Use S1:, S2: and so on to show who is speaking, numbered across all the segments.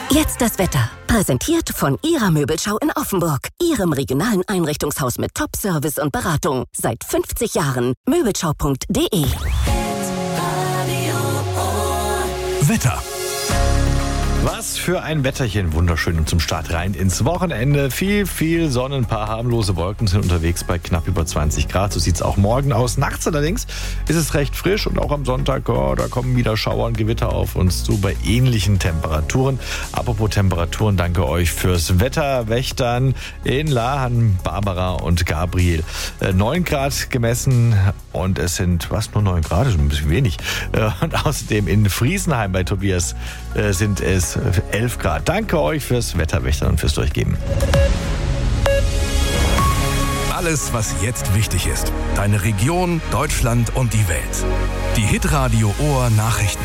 S1: Jetzt das Wetter. Präsentiert von Ihrer Möbelschau in Offenburg. Ihrem regionalen Einrichtungshaus mit Top-Service und Beratung. Seit 50 Jahren. Möbelschau.de.
S2: Wetter. Was für ein Wetterchen, wunderschön zum Start rein ins Wochenende. Viel Sonne, ein paar harmlose Wolken sind unterwegs bei knapp über 20 Grad. So sieht es auch morgen aus. Nachts allerdings ist es recht frisch und auch am Sonntag, da kommen wieder Schauer und Gewitter auf uns zu bei ähnlichen Temperaturen. Apropos Temperaturen, danke euch fürs Wetterwächtern in Lahan, Barbara und Gabriel. 9 Grad gemessen und es sind, nur 9 Grad? Das ist ein bisschen wenig. Und außerdem in Friesenheim bei Tobias sind es 11 Grad. Danke euch fürs Wetterwächtern und fürs Durchgeben.
S3: Alles, was jetzt wichtig ist. Deine Region, Deutschland und die Welt. Die Hitradio Ohr Nachrichten.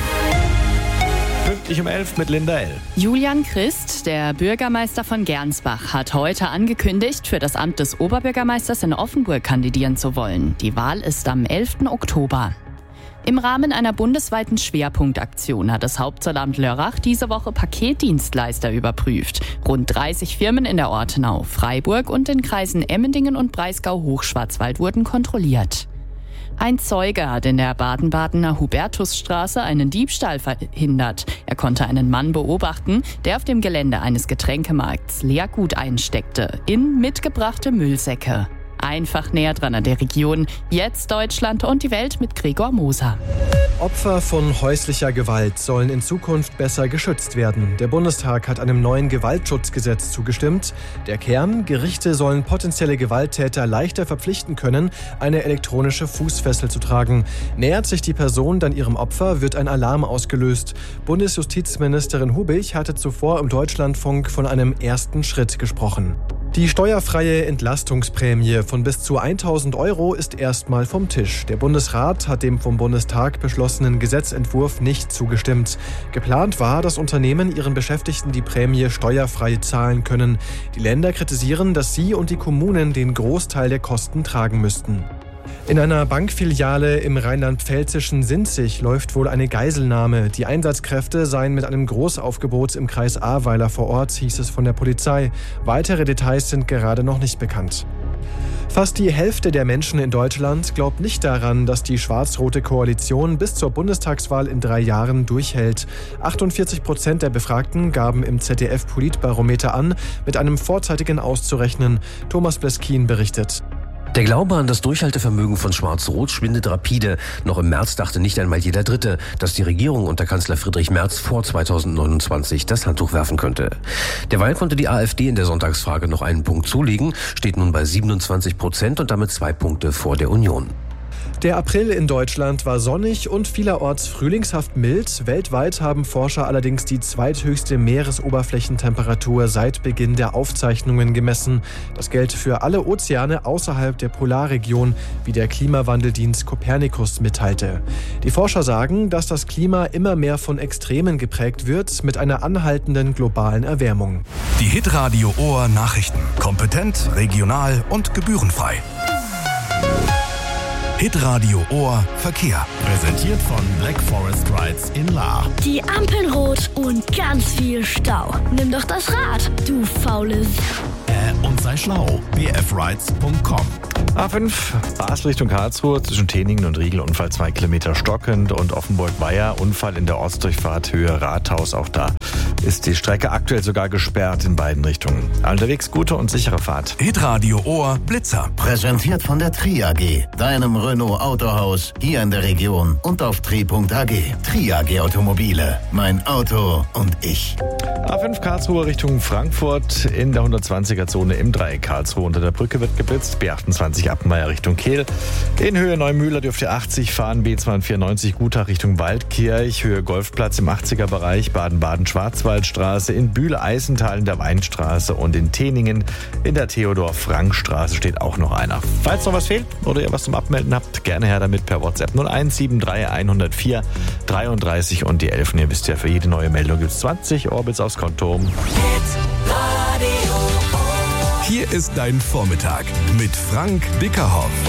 S2: Pünktlich um 11 mit Linda L.
S4: Julian Christ, der Bürgermeister von Gernsbach, hat heute angekündigt, für das Amt des Oberbürgermeisters in Offenburg kandidieren zu wollen. Die Wahl ist am 11. Oktober. Im Rahmen einer bundesweiten Schwerpunktaktion hat das Hauptzollamt Lörrach diese Woche Paketdienstleister überprüft. Rund 30 Firmen in der Ortenau, Freiburg und den Kreisen Emmendingen und Breisgau-Hochschwarzwald wurden kontrolliert. Ein Zeuge hat in der Baden-Badener Hubertusstraße einen Diebstahl verhindert. Er konnte einen Mann beobachten, der auf dem Gelände eines Getränkemarkts Leergut einsteckte, in mitgebrachte Müllsäcke. Einfach näher dran an der Region. Jetzt Deutschland und die Welt mit Gregor Moser.
S5: Opfer von häuslicher Gewalt sollen in Zukunft besser geschützt werden. Der Bundestag hat einem neuen Gewaltschutzgesetz zugestimmt. Der Kern: Gerichte sollen potenzielle Gewalttäter leichter verpflichten können, eine elektronische Fußfessel zu tragen. Nähert sich die Person dann ihrem Opfer, wird ein Alarm ausgelöst. Bundesjustizministerin Hubich hatte zuvor im Deutschlandfunk von einem ersten Schritt gesprochen. Die steuerfreie Entlastungsprämie von bis zu 1.000 € ist erstmal vom Tisch. Der Bundesrat hat dem vom Bundestag beschlossenen Gesetzentwurf nicht zugestimmt. Geplant war, dass Unternehmen ihren Beschäftigten die Prämie steuerfrei zahlen können. Die Länder kritisieren, dass sie und die Kommunen den Großteil der Kosten tragen müssten. In einer Bankfiliale im rheinland-pfälzischen Sinzig läuft wohl eine Geiselnahme. Die Einsatzkräfte seien mit einem Großaufgebot im Kreis Ahrweiler vor Ort, hieß es von der Polizei. Weitere Details sind gerade noch nicht bekannt. Fast die Hälfte der Menschen in Deutschland glaubt nicht daran, dass die schwarz-rote Koalition bis zur Bundestagswahl in 3 Jahren durchhält. 48% der Befragten gaben im ZDF-Politbarometer an, mit einem vorzeitigen auszurechnen. Thomas Bleskin berichtet.
S6: Der Glaube an das Durchhaltevermögen von Schwarz-Rot schwindet rapide. Noch im März dachte nicht einmal jeder Dritte, dass die Regierung unter Kanzler Friedrich Merz vor 2029 das Handtuch werfen könnte. Derweil konnte die AfD in der Sonntagsfrage noch einen Punkt zulegen, steht nun bei 27% und damit 2 Punkte vor der Union.
S5: Der April in Deutschland war sonnig und vielerorts frühlingshaft mild. Weltweit haben Forscher allerdings die zweithöchste Meeresoberflächentemperatur seit Beginn der Aufzeichnungen gemessen. Das gilt für alle Ozeane außerhalb der Polarregion, wie der Klimawandeldienst Copernicus mitteilte. Die Forscher sagen, dass das Klima immer mehr von Extremen geprägt wird, mit einer anhaltenden globalen Erwärmung.
S3: Die Hitradio Ohr Nachrichten. Kompetent, regional und gebührenfrei. Hitradio Ohr Verkehr.
S2: Präsentiert von Black Forest Rides in Lahr.
S7: Die Ampeln rot und ganz viel Stau. Nimm doch das Rad, du faules.
S2: Und sei schlau. bfrides.com. A5, Basel Richtung Karlsruhe, zwischen Teningen und Riegel, Unfall 2 Kilometer stockend, und Offenburg-Weiher, Unfall in der Ostdurchfahrt Höhe Rathaus. Auch da ist die Strecke aktuell sogar gesperrt in beiden Richtungen. Unterwegs gute und sichere Fahrt.
S3: Hitradio Ohr Blitzer.
S8: Präsentiert von der Tri AG, deinem Renault Autohaus hier in der Region und auf tri.ag. Tri AG Automobile, mein Auto und ich.
S2: A5 Karlsruhe Richtung Frankfurt, in der 120er-Zone im Dreieck Karlsruhe. Unter der Brücke wird geblitzt. B28 Appenweier Richtung Kehl. In Höhe Neumühler dürft ihr 80 fahren. B294 Gutach Richtung Waldkirch. Höhe Golfplatz im 80er-Bereich. Baden-Baden-Schwarzwaldstraße. In Bühl-Eisental in der Weinstraße. Und in Teningen in der Theodor-Frank-Straße steht auch noch einer. Falls noch was fehlt oder ihr was zum Abmelden habt, gerne her damit per WhatsApp 0173 104 33 und die 11. Ihr wisst ja, für jede neue Meldung gibt es 20 Orbits aufs Konto.
S3: Hier ist dein Vormittag mit Frank Bickerhoff.